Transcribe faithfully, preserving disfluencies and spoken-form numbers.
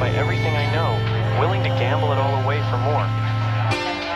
by everything I know, willing to gamble it all away for more.